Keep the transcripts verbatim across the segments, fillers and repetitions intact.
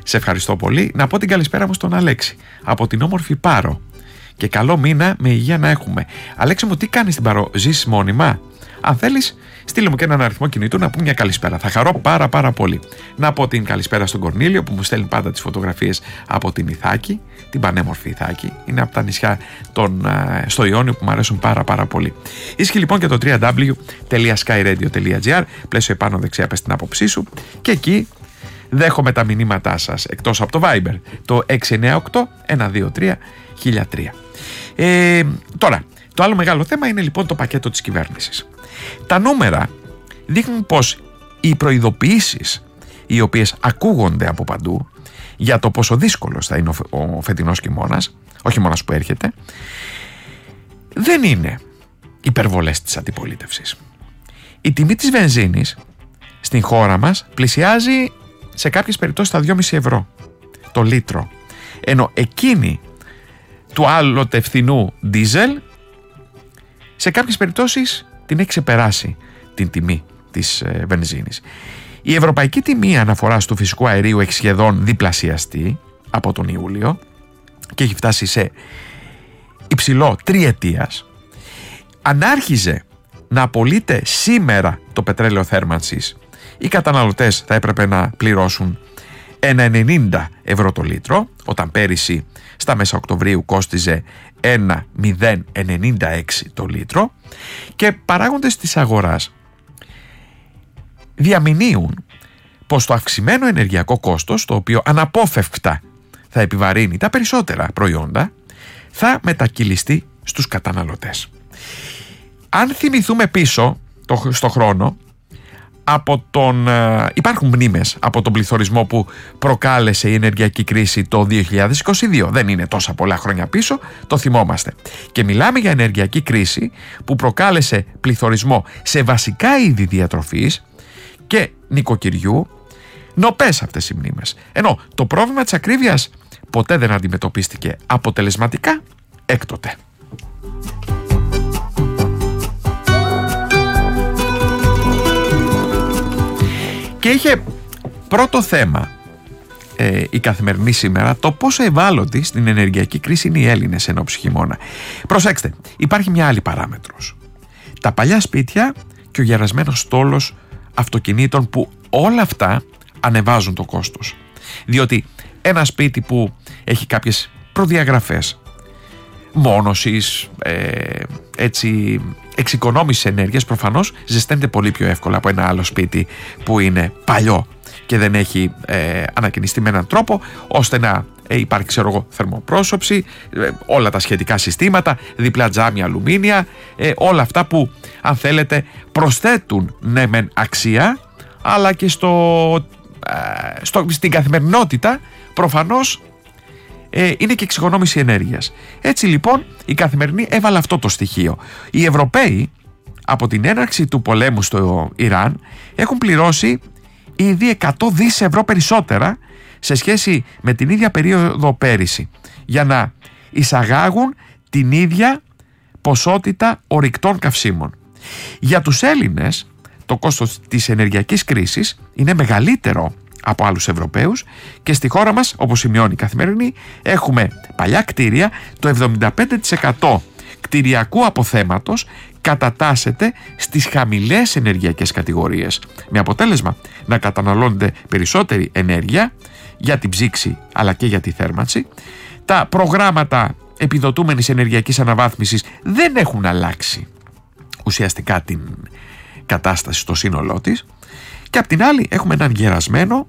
Σε ευχαριστώ πολύ. Να πω την καλησπέρα μου στον Αλέξη από την όμορφη Πάρο. Και καλό μήνα με υγεία να έχουμε. Αλέξη μου, τι κάνεις στην Πάρο, ζεις μόνιμα? Αν θέλεις, στείλε μου και έναν αριθμό κινητού να πούμε μια καλησπέρα. Θα χαρώ πάρα πάρα πολύ. Να πω την καλησπέρα στον Κορνήλιο που μου στέλνει πάντα τις φωτογραφίες από την Ιθάκη, την πανέμορφη Ιθάκη. Είναι από τα νησιά των, στο Ιόνιο που μου αρέσουν πάρα πάρα πολύ. Ίσχυε λοιπόν και το double-u double-u double-u τελεία skyradio τελεία gr, πλαίσιο επάνω δεξιά πες την άποψή σου και εκεί δέχομαι τα μηνύματά σας εκτός από το Viber, το έξι εννιά οκτώ ένα δύο τρία χίλια τρία. Ε, τώρα, το άλλο μεγάλο θέμα είναι λοιπόν το πακέτο της κυβέρνησης. Τα νούμερα δείχνουν πως οι προειδοποιήσεις οι οποίες ακούγονται από παντού για το πόσο δύσκολος θα είναι ο φετινός χειμώνας, ο χειμώνας που έρχεται, δεν είναι υπερβολές της αντιπολίτευσης. Η τιμή της βενζίνης στην χώρα μας πλησιάζει σε κάποιες περιπτώσεις τα δυόμισι ευρώ το λίτρο, ενώ εκείνη του άλλοτε φθηνού ντίζελ σε κάποιες περιπτώσεις την έχει ξεπεράσει την τιμή της ε, βενζίνης. Η ευρωπαϊκή τιμή αναφοράς του φυσικού αερίου έχει σχεδόν διπλασιαστεί από τον Ιούλιο και έχει φτάσει σε υψηλό τριετίας. Αν άρχιζε να απολύται σήμερα το πετρέλαιο θέρμανσης, οι καταναλωτές θα έπρεπε να πληρώσουν ένα ενενήντα ευρώ το λίτρο, όταν πέρυσι στα μέσα Οκτωβρίου κόστιζε ένα μηδέν ενενήντα έξι το λίτρο, και παράγοντες της αγοράς διαμηνύουν πως το αυξημένο ενεργειακό κόστος, το οποίο αναπόφευκτα θα επιβαρύνει τα περισσότερα προϊόντα, θα μετακυλιστεί στους καταναλωτές. Αν θυμηθούμε πίσω το, στο χρόνο, από τον, ε, υπάρχουν μνήμες από τον πληθωρισμό που προκάλεσε η ενεργειακή κρίση το δύο χιλιάδες είκοσι δύο. Δεν είναι τόσα πολλά χρόνια πίσω, το θυμόμαστε. Και μιλάμε για ενεργειακή κρίση που προκάλεσε πληθωρισμό σε βασικά είδη διατροφής και νοικοκυριού. Νοπές αυτές οι μνήμες. Ενώ το πρόβλημα της ακρίβειας ποτέ δεν αντιμετωπίστηκε αποτελεσματικά έκτοτε. Και είχε πρώτο θέμα ε, η Καθημερινή σήμερα το πόσο ευάλωτοι στην ενεργειακή κρίση είναι οι Έλληνες εν ώψη χειμώνα. Προσέξτε, υπάρχει μια άλλη παράμετρος. Τα παλιά σπίτια και ο γερασμένος στόλος αυτοκινήτων, που όλα αυτά ανεβάζουν το κόστος. Διότι ένα σπίτι που έχει κάποιες προδιαγραφές μόνωσης, ε, έτσι, εξοικονόμησης ενέργειας, προφανώς ζεσταίνεται πολύ πιο εύκολα από ένα άλλο σπίτι που είναι παλιό και δεν έχει ε, ανακαινιστεί με έναν τρόπο ώστε να ε, υπάρχει, ξέρω εγώ, θερμοπρόσωψη, ε, όλα τα σχετικά συστήματα, διπλά τζάμια, αλουμίνια, ε, όλα αυτά που, αν θέλετε, προσθέτουν ναι μεν αξία, αλλά και στο, ε, στο, στην καθημερινότητα προφανώς Ε, είναι και εξοικονόμηση ενέργειας. Έτσι λοιπόν η Καθημερινή έβαλε αυτό το στοιχείο. Οι Ευρωπαίοι από την έναρξη του πολέμου στο Ιράν έχουν πληρώσει ήδη εκατό δισεκατομμύρια ευρώ περισσότερα σε σχέση με την ίδια περίοδο πέρυσι για να εισαγάγουν την ίδια ποσότητα ορυκτών καυσίμων. Για τους Έλληνες το κόστος της ενεργειακής κρίσης είναι μεγαλύτερο από άλλους Ευρωπαίους και στη χώρα μας, όπως σημειώνει η Καθημερινή, έχουμε παλιά κτίρια, το εβδομήντα πέντε τοις εκατό κτηριακού αποθέματος κατατάσσεται στις χαμηλές ενεργειακές κατηγορίες, με αποτέλεσμα να καταναλώνεται περισσότερη ενέργεια για την ψήξη αλλά και για τη θέρμανση. Τα προγράμματα επιδοτούμενης ενεργειακής αναβάθμισης δεν έχουν αλλάξει ουσιαστικά την κατάσταση στο σύνολό της. Και απ' την άλλη έχουμε έναν γερασμένο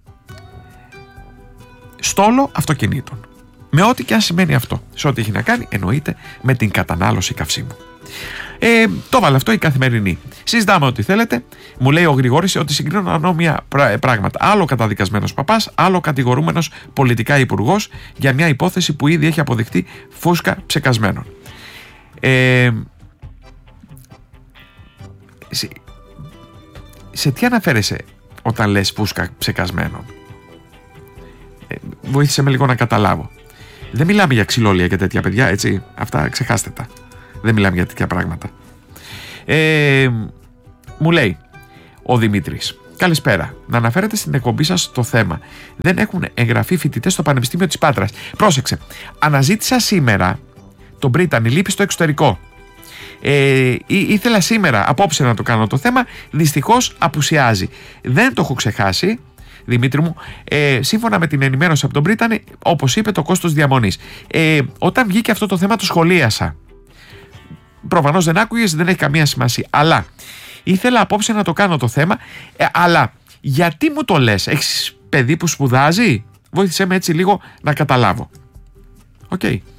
στόλο αυτοκινήτων. Με ό,τι και αν σημαίνει αυτό. Σε ό,τι έχει να κάνει εννοείται με την κατανάλωση καυσίμου. Ε, το βάλε αυτό η Καθημερινή. Συζητάμε ό,τι θέλετε. Μου λέει ο Γρηγόρης ότι συγκρίνουν ανώμια πράγματα. Άλλο καταδικασμένος παπάς, άλλο κατηγορούμενος πολιτικά υπουργός για μια υπόθεση που ήδη έχει αποδειχτεί φούσκα ψεκασμένων. Ε, σε τι αναφέρεσαι όταν λες φούσκα ψεκασμένων? Ε, βοήθησε με λίγο να καταλάβω. Δεν μιλάμε για ξυλόλια και τέτοια, παιδιά, έτσι. Αυτά ξεχάστε τα. Δεν μιλάμε για τέτοια πράγματα. Ε, μου λέει ο Δημήτρης. Καλησπέρα. Να αναφέρετε στην εκπομπή σας το θέμα. Δεν έχουν εγγραφεί φοιτητές στο Πανεπιστήμιο της Πάτρας. Πρόσεξε. Αναζήτησα σήμερα τον Πρίτανη, λείπει στο εξωτερικό. Ε, ήθελα σήμερα, απόψε να το κάνω το θέμα. Δυστυχώς απουσιάζει. Δεν το έχω ξεχάσει, Δημήτρη μου. Ε, σύμφωνα με την ενημέρωση από τον Πρίτανη, όπως είπε, το κόστος διαμονής. Ε, όταν βγήκε αυτό το θέμα, το σχολίασα. Προφανώς δεν άκουγες, δεν έχει καμία σημασία. Αλλά ήθελα απόψε να το κάνω το θέμα. Ε, αλλά γιατί μου το λες, έχεις παιδί που σπουδάζει? Βοήθησέ με έτσι λίγο να καταλάβω. Οκ. Okay.